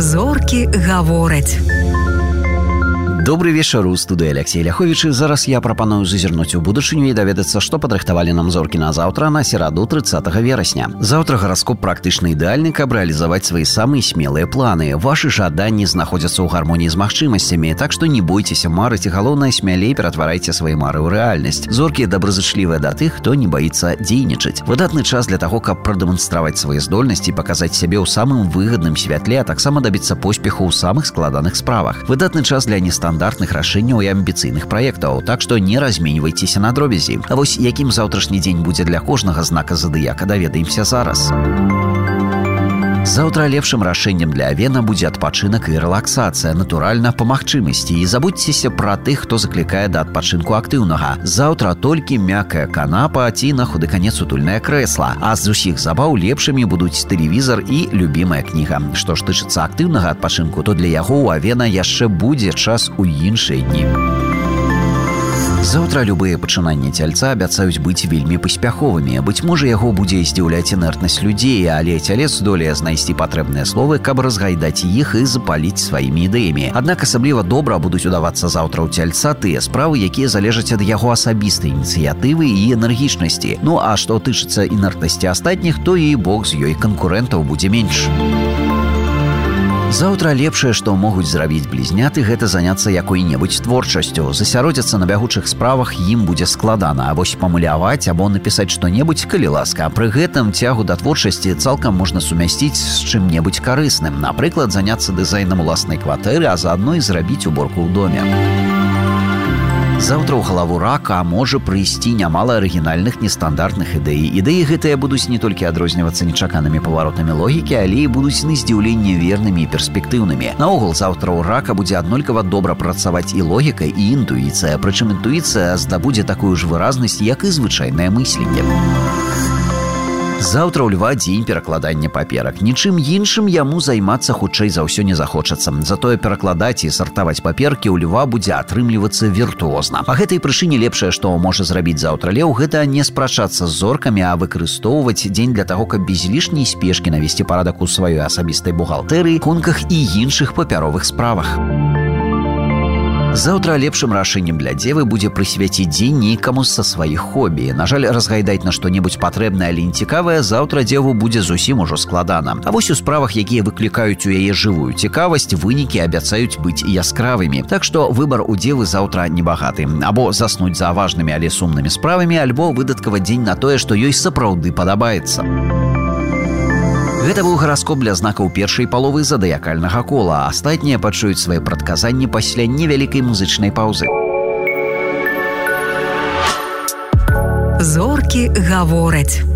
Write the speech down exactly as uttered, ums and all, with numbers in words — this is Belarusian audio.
Зоркі гавораць. Добрый вечар, у студыі Алексей Ляховіч. Зараз я прапаную зазірнуць у будучыню і даведацца, што падрыхтавалі нам зоркі на заўтра, на сераду трыццатага верасня. Заўтра гараскоп практычна ідеальны, каб рэалізаваць свае самыя смелыя планы. Вашы жаданні знаходзяцца ў гармоніі з магчымасцямі, так што не бойцеся марыць і, галоўнае, смялей ператварайце свае мары ў рэальнасць. Зоркі добразычлівыя да тых, хто не баіцца дзейнічаць. Выдатны час для таго, каб прадэманстраваць свае здольнасці, паказаць сябе ў самым выгадным святле, а таксама дабіцца поспеху ў самых складаных справах. Выдатны час для нестандартных стандартных рашэнняў і амбіцыйных праектаў, так што не разменьвайцеся на дробязі. А вось якім заўтрашні дзень будзе для кожнага знака задыяка, даведаемся зараз. Заўтра лепшым рашэннем для авена будзе адпачынак і рэлаксацыя, натуральна, па магчымасці. І забудзьцеся пра тых, хто заклікае да адпачынку актыўнага. Заўтра толькі мяккая канапа ці на худы канец утульнае крэсла. А з усіх забаў лепшымі будуць тэлевізар і любімая кніга. Што ж тычыцца актыўнага адпачынку, то для яго ў авена яшчэ будзе час у іншыя дні. Заўтра любыя пачынанні цяльца абяцаюць быць вельмі паспяховымі. Быць можа, яго будзе здзіўляць інертнасць людзей, але цялец здолее знайсці патрэбныя словы, каб разгайдаць іх і запаліць сваімі ідэямі. Аднак асабліва добра будуць удавацца заўтра ў цяльца тыя справы, якія залежаць ад яго асабістай ініцыятывы і энергічнасці. Ну а што тычыцца інертнасці астатніх, то і бог з ёй канкурэнтаў будзе менш. Заўтра лепшае, што могуць зрабіць блізняты, гэта заняцца якой-небудзь творчасцю. Засяродзіцца на бягучых справах ім будзе складана, а вось памаляваць або напісаць што-небудзь, калі ласка. Пры гэтым цягу да творчасці цалкам можна сумясціць з чым-небудзь карысным. Напрыклад, заняцца дызайнам уласнай кватэры, а заадно і зрабіць уборку ў доме. Заўтра ў галаву рака можа прыйсці нямала арыгінальных нестандартных ідэй. Ідэі гэтыя будуць не толькі адрознівацца нечаканымі паваротамі логікі, але і будуць на здзіўленне вернымі і перспектыўнымі. Наогул, заўтра ў рака будзе аднолькава добра працаваць і логіка, і інтуіцыя. Прычым інтуіцыя здабудзе такую ж выразнасць, як і звычайнае мысленне. Заўтра ў льва дзень перакладання паперак. Нічым іншым яму займацца хутчэй за ўсё не захочацца. Затое перакладаць і сартаваць паперкі ў льва будзе атрымлівацца віртуозна. Па гэтай прычыне лепшае, што можа зрабіць заўтра леў, гэта не спрачацца з зоркамі, а выкарыстоўваць дзень для таго, каб без лішняй спешкі навесці парадак у сваёй асабістай бухгалтэрыі, конках і іншых папяровых справах. Заўтра лепшым рашэннем для дзевы будзе прысвяціць дзень нейкаму са сваіх хобі. На жаль, разгайдаць на што-небудзь патрэбнае, але нецікавае заўтра дзеву будзе зусім ужо складана. А вось у справах, якія выклікаюць у яе жывую цікавасць, вынікі абяцаюць быць яскравымі. Так што выбар у дзевы заўтра небагаты. Або заснуць за важнымі, але сумнымі справамі, альбо выдаткаваць дзень на тое, што ёй сапраўды падабаецца. Гэта быў гараскоп для знакаў першай паловы задыякальнага кола. Астатнія пачуюць свае прадказанні пасля невялікай музычнай паўзы. Зоркі гавораць.